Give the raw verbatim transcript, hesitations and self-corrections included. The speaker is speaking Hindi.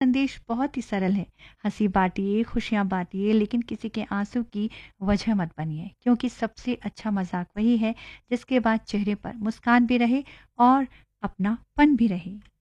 संदेश बहुत ही सरल है। हंसी बांटिए, खुशियां बांटिए, लेकिन किसी के आंसू की वजह मत बनिए, क्योंकि सबसे अच्छा मजाक वही है जिसके बाद चेहरे पर मुस्कान भी रहे और अपनापन भी रहे।